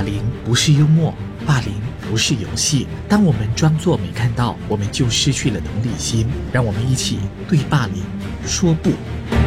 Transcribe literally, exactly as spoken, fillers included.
凌不是幽默，霸凌不是游戏。当我们装作没看到，我们就失去了同理心。让我们一起对霸凌说不。